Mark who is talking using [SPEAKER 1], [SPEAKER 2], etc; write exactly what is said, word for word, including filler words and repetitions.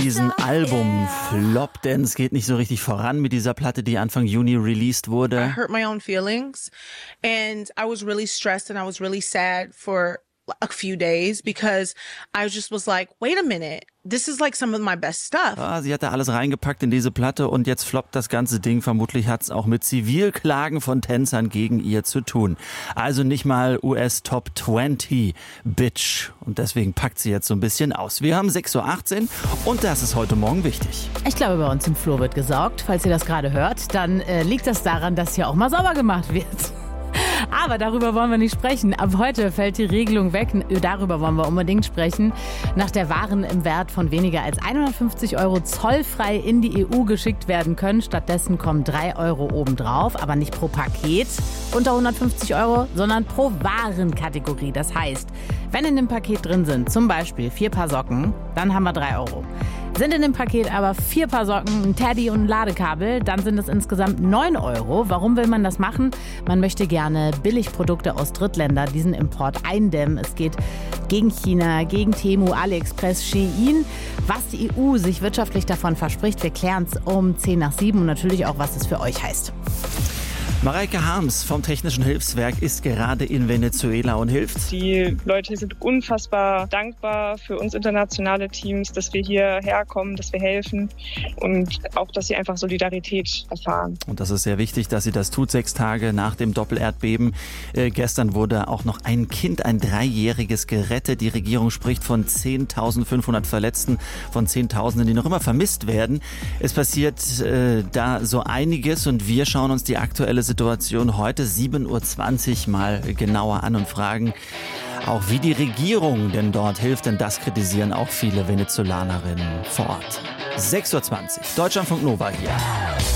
[SPEAKER 1] diesen Album-Flop, denn es geht nicht so richtig voran mit dieser Platte, die Anfang Juni released wurde.
[SPEAKER 2] I hurt my own feelings and I was really stressed and I was really sad for a few days because I just was like, wait a minute, this is like some of my best stuff.
[SPEAKER 1] Ja, sie hat da alles reingepackt in diese Platte und jetzt floppt das ganze Ding. Vermutlich hat es auch mit Zivilklagen von Tänzern gegen ihr zu tun. Also nicht mal U S Top zwanzig, Bitch. Und deswegen packt sie jetzt so ein bisschen aus. Wir haben sechs Uhr achtzehn und das ist heute Morgen wichtig.
[SPEAKER 3] Ich glaube, bei uns im Flur wird gesaugt. Falls ihr das gerade hört, dann äh, liegt das daran, dass hier auch mal sauber gemacht wird. Aber darüber wollen wir nicht sprechen. Ab heute fällt die Regelung weg. Darüber wollen wir unbedingt sprechen. Nach der Waren im Wert von weniger als hundertfünfzig Euro zollfrei in die E U geschickt werden können. Stattdessen kommen drei Euro obendrauf, aber nicht pro Paket unter hundertfünfzig Euro, sondern pro Warenkategorie. Das heißt, wenn in dem Paket drin sind zum Beispiel vier Paar Socken, dann haben wir drei Euro. Sind in dem Paket aber vier Paar Socken, ein Teddy und ein Ladekabel, dann sind es insgesamt neun Euro. Warum will man das machen? Man möchte gerne Billigprodukte aus Drittländern, diesen Import eindämmen. Es geht gegen China, gegen Temu, AliExpress, Shein. Was die E U sich wirtschaftlich davon verspricht, wir klären es um zehn nach sieben und natürlich auch, was es für euch heißt.
[SPEAKER 1] Mareike Harms vom Technischen Hilfswerk ist gerade in Venezuela und hilft.
[SPEAKER 4] Die Leute sind unfassbar dankbar für uns internationale Teams, dass wir hierher kommen, dass wir helfen und auch, dass sie einfach Solidarität erfahren.
[SPEAKER 1] Und das ist sehr wichtig, dass sie das tut, sechs Tage nach dem Doppelerdbeben. Äh, gestern wurde auch noch ein Kind, ein Dreijähriges, gerettet. Die Regierung spricht von zehntausendfünfhundert Verletzten, von Zehntausenden, die noch immer vermisst werden. Es passiert äh, da so einiges und wir schauen uns die aktuelle Situation Situation heute sieben Uhr zwanzig mal genauer an und fragen auch, wie die Regierung denn dort hilft, denn das kritisieren auch viele Venezolanerinnen vor Ort. sechs Uhr zwanzig, Deutschlandfunk Nova hier.